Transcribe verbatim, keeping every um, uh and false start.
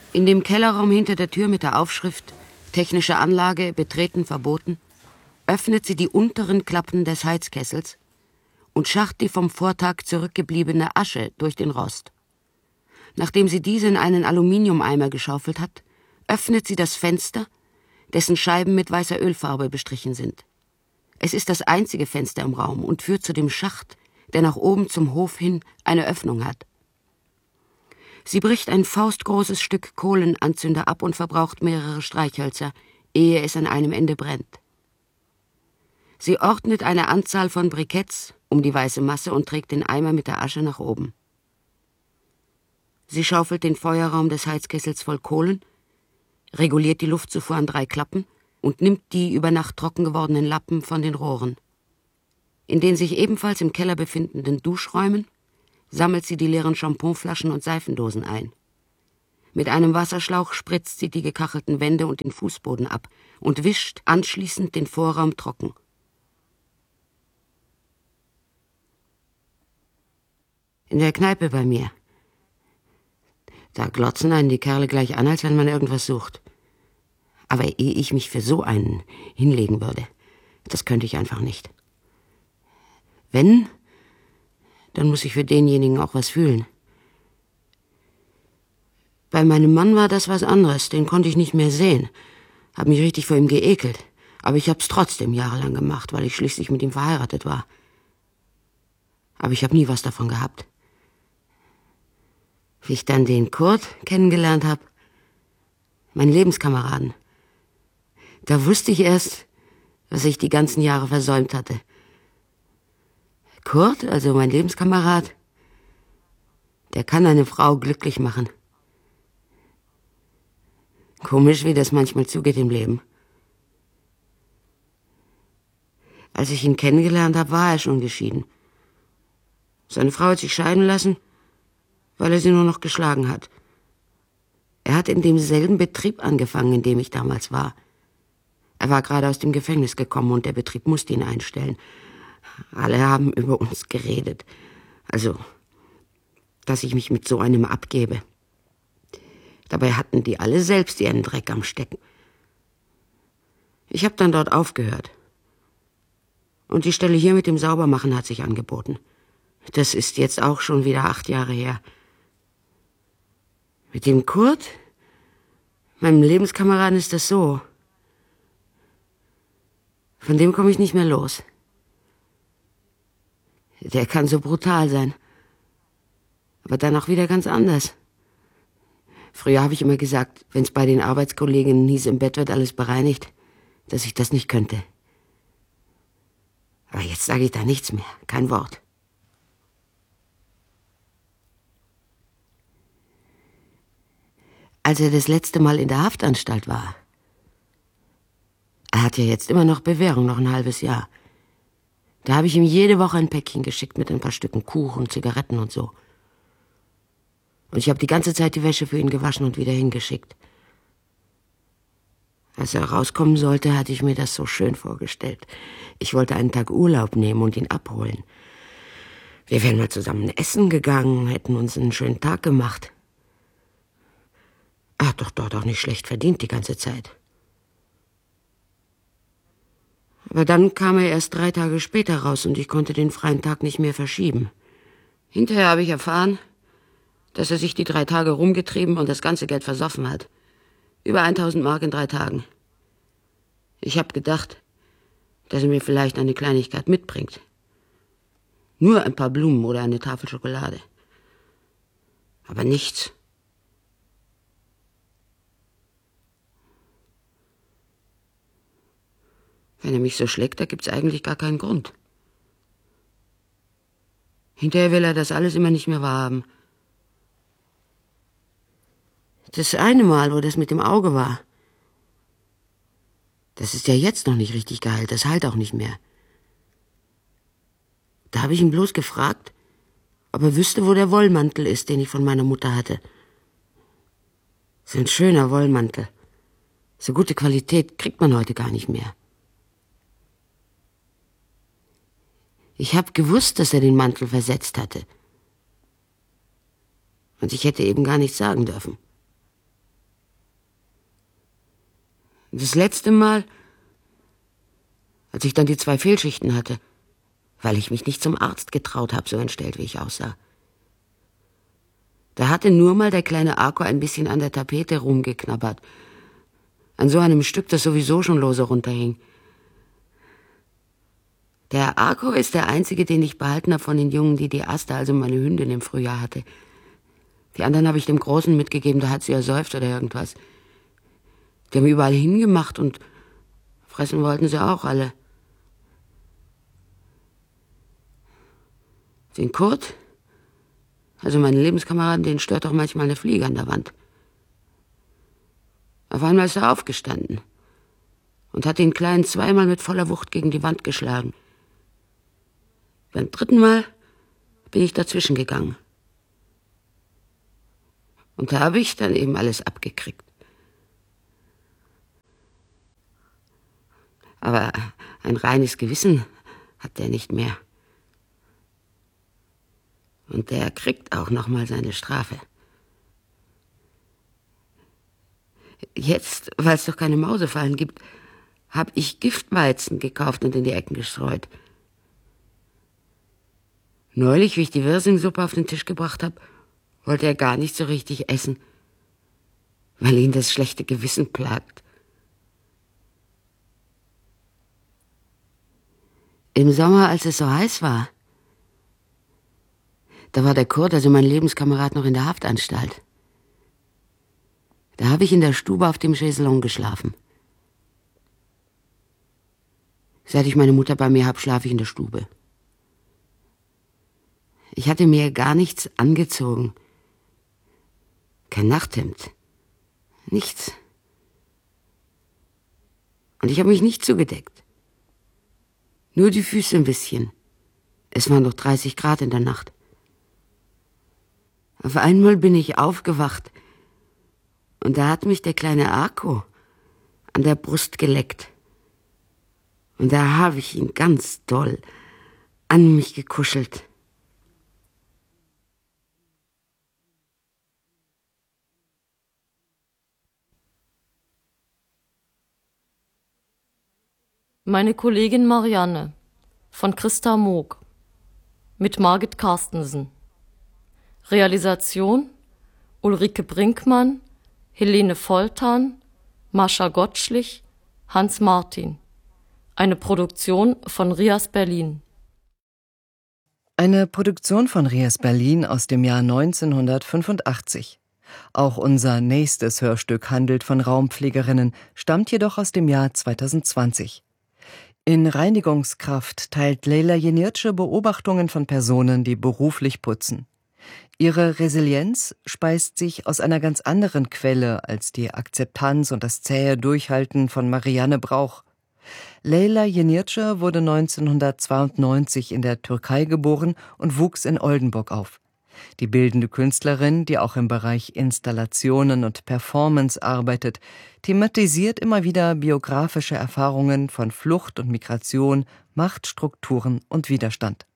In dem Kellerraum hinter der Tür mit der Aufschrift »Technische Anlage, betreten verboten« öffnet sie die unteren Klappen des Heizkessels und schacht die vom Vortag zurückgebliebene Asche durch den Rost. Nachdem sie diese in einen Aluminiumeimer geschaufelt hat, öffnet sie das Fenster, dessen Scheiben mit weißer Ölfarbe bestrichen sind. Es ist das einzige Fenster im Raum und führt zu dem Schacht, der nach oben zum Hof hin eine Öffnung hat. Sie bricht ein faustgroßes Stück Kohlenanzünder ab und verbraucht mehrere Streichhölzer, ehe es an einem Ende brennt. Sie ordnet eine Anzahl von Briketts um die weiße Masse und trägt den Eimer mit der Asche nach oben. Sie schaufelt den Feuerraum des Heizkessels voll Kohlen, reguliert die Luftzufuhr an drei Klappen und nimmt die über Nacht trocken gewordenen Lappen von den Rohren. In den sich ebenfalls im Keller befindenden Duschräumen sammelt sie die leeren Shampooflaschen und Seifendosen ein. Mit einem Wasserschlauch spritzt sie die gekachelten Wände und den Fußboden ab und wischt anschließend den Vorraum trocken. In der Kneipe bei mir. Da glotzen einen die Kerle gleich an, als wenn man irgendwas sucht. Aber ehe ich mich für so einen hinlegen würde, das könnte ich einfach nicht. Wenn, dann muss ich für denjenigen auch was fühlen. Bei meinem Mann war das was anderes, den konnte ich nicht mehr sehen. Hab mich richtig vor ihm geekelt. Aber ich hab's trotzdem jahrelang gemacht, weil ich schließlich mit ihm verheiratet war. Aber ich hab nie was davon gehabt. Wie ich dann den Kurt kennengelernt habe, meinen Lebenskameraden, da wusste ich erst, was ich die ganzen Jahre versäumt hatte. Kurt, also mein Lebenskamerad, der kann eine Frau glücklich machen. Komisch, wie das manchmal zugeht im Leben. Als ich ihn kennengelernt habe, war er schon geschieden. Seine Frau hat sich scheiden lassen, weil er sie nur noch geschlagen hat. Er hat in demselben Betrieb angefangen, in dem ich damals war. Er war gerade aus dem Gefängnis gekommen und der Betrieb musste ihn einstellen. Alle haben über uns geredet. Also, dass ich mich mit so einem abgebe. Dabei hatten die alle selbst ihren Dreck am Stecken. Ich habe dann dort aufgehört. Und die Stelle hier mit dem Saubermachen hat sich angeboten. Das ist jetzt auch schon wieder acht Jahre her. Mit dem Kurt, meinem Lebenskameraden, ist das so. Von dem komme ich nicht mehr los. Der kann so brutal sein. Aber dann auch wieder ganz anders. Früher habe ich immer gesagt, wenn es bei den Arbeitskolleginnen hieß, im Bett wird alles bereinigt, dass ich das nicht könnte. Aber jetzt sage ich da nichts mehr, kein Wort. Als er das letzte Mal in der Haftanstalt war, er hat ja jetzt immer noch Bewährung, noch ein halbes Jahr, da habe ich ihm jede Woche ein Päckchen geschickt mit ein paar Stücken Kuchen, Zigaretten und so. Und ich habe die ganze Zeit die Wäsche für ihn gewaschen und wieder hingeschickt. Als er rauskommen sollte, hatte ich mir das so schön vorgestellt. Ich wollte einen Tag Urlaub nehmen und ihn abholen. Wir wären mal zusammen essen gegangen, hätten uns einen schönen Tag gemacht. Er hat doch dort auch nicht schlecht verdient die ganze Zeit. Aber dann kam er erst drei Tage später raus und ich konnte den freien Tag nicht mehr verschieben. Hinterher habe ich erfahren, dass er sich die drei Tage rumgetrieben und das ganze Geld versoffen hat. Über eintausend Mark in drei Tagen. Ich habe gedacht, dass er mir vielleicht eine Kleinigkeit mitbringt. Nur ein paar Blumen oder eine Tafel Schokolade. Aber nichts. Wenn er mich so schlägt, da gibt's eigentlich gar keinen Grund. Hinterher will er das alles immer nicht mehr wahrhaben. Das eine Mal, wo das mit dem Auge war, das ist ja jetzt noch nicht richtig geheilt, das heilt auch nicht mehr. Da habe ich ihn bloß gefragt, ob er wüsste, wo der Wollmantel ist, den ich von meiner Mutter hatte. So ein schöner Wollmantel. So gute Qualität kriegt man heute gar nicht mehr. Ich habe gewusst, dass er den Mantel versetzt hatte. Und ich hätte eben gar nichts sagen dürfen. Das letzte Mal, als ich dann die zwei Fehlschichten hatte, weil ich mich nicht zum Arzt getraut habe, so entstellt wie ich aussah. Da hatte nur mal der kleine Arko ein bisschen an der Tapete rumgeknabbert. An so einem Stück, das sowieso schon lose runterhing. Der Arko ist der einzige, den ich behalten habe von den Jungen, die die Asta, also meine Hündin, im Frühjahr hatte. Die anderen habe ich dem Großen mitgegeben, da hat sie ersäuft oder irgendwas. Die haben überall hingemacht und fressen wollten sie auch alle. Den Kurt, also meinen Lebenskameraden, den stört auch manchmal eine Fliege an der Wand. Auf einmal ist er aufgestanden und hat den Kleinen zweimal mit voller Wucht gegen die Wand geschlagen. Beim dritten Mal bin ich dazwischen gegangen. Und da habe ich dann eben alles abgekriegt. Aber ein reines Gewissen hat der nicht mehr. Und der kriegt auch noch mal seine Strafe. Jetzt, weil es doch keine Mausefallen gibt, habe ich Giftweizen gekauft und in die Ecken gestreut. Neulich, wie ich die Wirsingsuppe auf den Tisch gebracht habe, wollte er gar nicht so richtig essen, weil ihn das schlechte Gewissen plagt. Im Sommer, als es so heiß war, da war der Kurt, also mein Lebenskamerad, noch in der Haftanstalt. Da habe ich in der Stube auf dem Chaiselong geschlafen. Seit ich meine Mutter bei mir habe, schlafe ich in der Stube. Ich hatte mir gar nichts angezogen. Kein Nachthemd. Nichts. Und ich habe mich nicht zugedeckt. Nur die Füße ein bisschen. Es waren noch dreißig Grad in der Nacht. Auf einmal bin ich aufgewacht und da hat mich der kleine Arko an der Brust geleckt. Und da habe ich ihn ganz doll an mich gekuschelt. Meine Kollegin Marianne von Christa Moog mit Margit Carstensen. Realisation Ulrike Brinkmann, Helene Voltan, Mascha Gottschlich, Hans Martin. Eine Produktion von Rias Berlin. Eine Produktion von Rias Berlin aus dem Jahr neunzehnhundertfünfundachtzig. Auch unser nächstes Hörstück handelt von Raumpflegerinnen, stammt jedoch aus dem Jahr zweitausendzwanzig. In Reinigungskraft teilt Leyla Yenirce Beobachtungen von Personen, die beruflich putzen. Ihre Resilienz speist sich aus einer ganz anderen Quelle als die Akzeptanz und das zähe Durchhalten von Marianne Brauch. Leyla Yenirce wurde neunzehnhundertzweiundneunzig in der Türkei geboren und wuchs in Oldenburg auf. Die bildende Künstlerin, die auch im Bereich Installationen und Performance arbeitet, thematisiert immer wieder biografische Erfahrungen von Flucht und Migration, Machtstrukturen und Widerstand.